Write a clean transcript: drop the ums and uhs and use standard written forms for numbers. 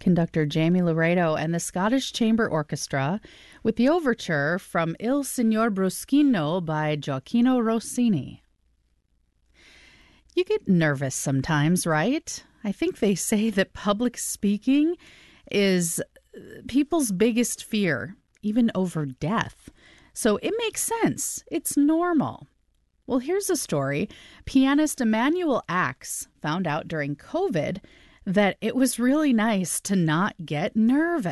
conductor Jamie Laredo and the Scottish Chamber Orchestra with the overture from Il Signor Bruschino by Gioacchino Rossini. You get nervous sometimes, right? I think they say that public speaking is people's biggest fear, even over death. So it makes sense. It's normal. Well, here's a story. Pianist Emanuel Ax found out during COVID that it was really nice to not get nervous.